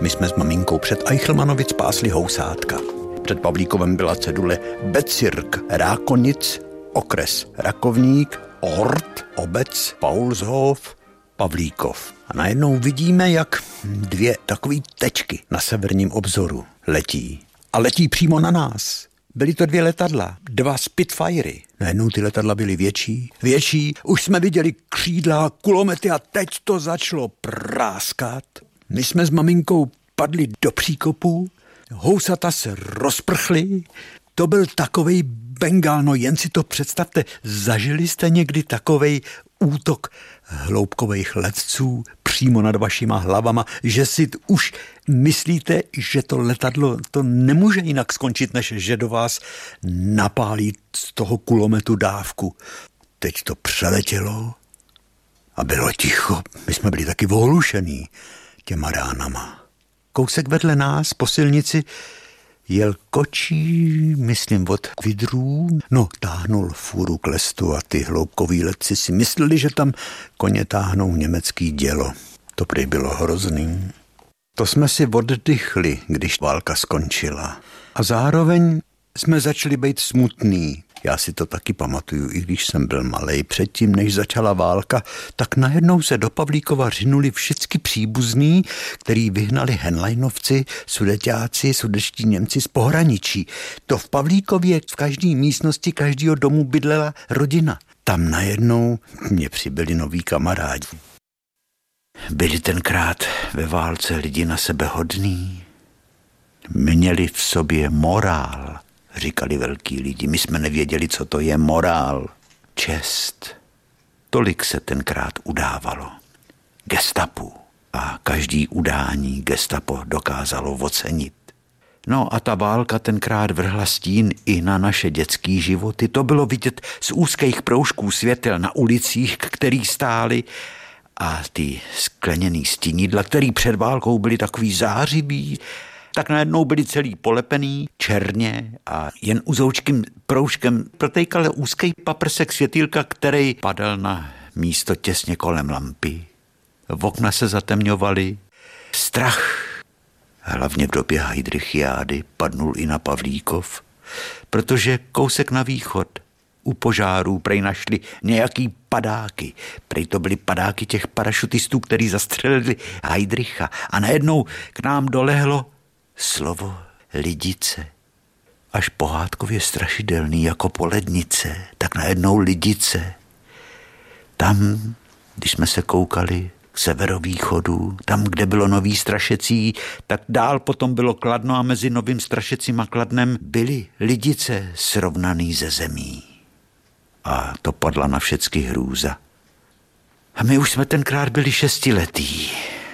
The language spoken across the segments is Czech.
My jsme s maminkou před Eichelmanovic pásli housátka. Před Pavlíkovem byla cedule Bezirk Rákonic, okres Rakovník, Ort, obec Paulshof, Pavlíkov. A najednou vidíme, jak dvě takový tečky na severním obzoru letí. A letí přímo na nás. Byly to dvě letadla, dva Spitfirey. Najednou ty letadla byly větší. Už jsme viděli křídla, kulomety a teď to začalo práskat. My jsme s maminkou padli do příkopu, housata se rozprchly. To byl takovej Bengál, no jen si to představte. Zažili jste někdy takovej útok hloubkových letců přímo nad vašima hlavama, že si už myslíte, že to letadlo to nemůže jinak skončit, než že do vás napálí z toho kulometu dávku. Teď to přeletělo a bylo ticho. My jsme byli taky ohlušený těma ránama. Kousek vedle nás po silnici jel kočí, myslím od Kvidrů, táhnul fůru k Lestu a ty hloubkoví letci si mysleli, že tam koně táhnou německý dělo. To prý bylo hrozný. To jsme si oddychli, když válka skončila. A zároveň jsme začali být smutný. Já si to taky pamatuju, i když jsem byl malej. Předtím, než začala válka, tak najednou se do Pavlíkova řinuli všichni příbuzní, který vyhnali Henleinovci, Sudeťáci, sudečtí Němci z pohraničí. To v Pavlíkově v každé místnosti každého domu bydlela rodina. Tam najednou mě přibyli noví kamarádi. Byli tenkrát ve válce lidi na sebe hodný. Měli v sobě morál, říkali velký lidi. My jsme nevěděli, co to je morál. Čest. Tolik se tenkrát udávalo. Gestapu. A každý udání gestapo dokázalo ocenit. No a ta válka tenkrát vrhla stín i na naše dětský životy. To bylo vidět z úzkých proužků světel na ulicích, který stály, a ty skleněný stínidla, který před válkou byly takový zářivý, tak najednou byli celý polepený černě a jen uzoučkým proužkem protékal úzký paprsek světýlka, který padal na místo těsně kolem lampy. V okna se zatemňovaly. Strach, hlavně v době Heydrichiády, padnul i na Pavlíkov, protože kousek na východ u požárů prej našli nějaký padáky. Prej to byly padáky těch parašutistů, který zastřelili Heydricha. A najednou k nám dolehlo slovo lidice. Až pohádkově strašidelný jako polednice, tak najednou lidice. Tam, když jsme se koukali k severovýchodu, tam, kde bylo Nový Strašecí, tak dál potom bylo Kladno a mezi Novým Strašecím a Kladnem byly lidice srovnaný ze zemí. A to padla na všecky hrůza. A my už jsme tenkrát byli 6letý.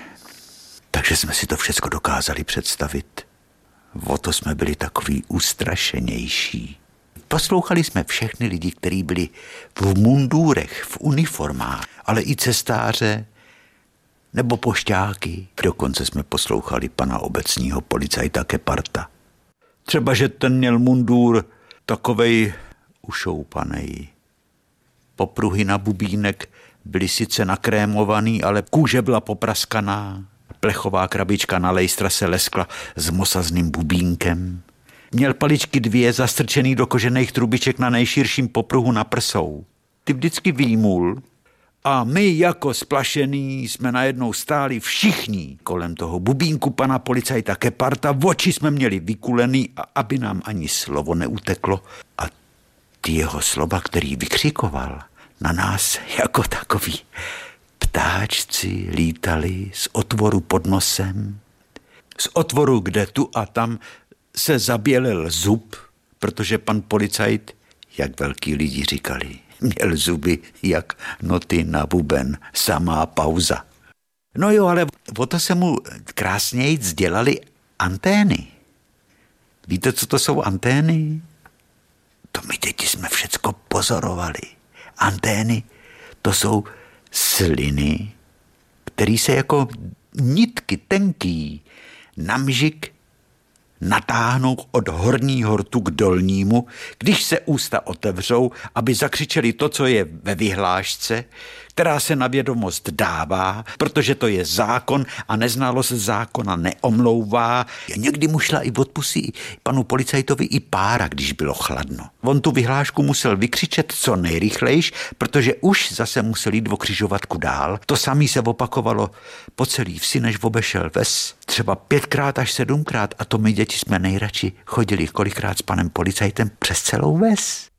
Takže jsme si to všecko dokázali představit. O to jsme byli takový ustrašenější. Poslouchali jsme všechny lidi, kteří byli v mundurech, v uniformách, ale i cestáře nebo pošťáky. Dokonce jsme poslouchali pana obecního policajta Keparta. Třeba, že ten měl mundur takovej ušoupanej. Popruhy na bubínek byly sice nakrémovaný, ale kůže byla popraskaná. Plechová krabička na lejstra se leskla s mosazným bubínkem. Měl paličky 2 zastrčený do kožených trubiček na nejširším popruhu na prsou. Ty vždycky výmul a my jako splašený jsme najednou stáli všichni kolem toho bubínku pana policajta Keparta. V oči jsme měli vykulený, a aby nám ani slovo neuteklo. A ty jeho slova, který vykřikoval na nás jako takový ptáčci, lítali z otvoru pod nosem, z otvoru, kde tu a tam se zabělil zub, protože pan policajt, jak velký lidi říkali, měl zuby jak noty na buben, samá pauza. No jo, ale o to se mu krásněji dělaly antény. Víte, co to jsou antény? To my děti jsme všecko pozorovali. Antény, to jsou sliny, který se jako nitky tenký na mžik natáhnou od horního rtu k dolnímu, když se ústa otevřou, aby zakřičeli to, co je ve vyhlášce, která se na vědomost dává, protože to je zákon a neznalost zákona neomlouvá. Někdy mu šla i od pusy panu policajtovi i pára, když bylo chladno. On tu vyhlášku musel vykřičet co nejrychlejš, protože už zase musel jít o křižovatku dál. To samé se opakovalo po celý vsi, než obešel ves. Třeba 5krát až 7krát a to my děti jsme nejradši chodili kolikrát s panem policajtem přes celou ves.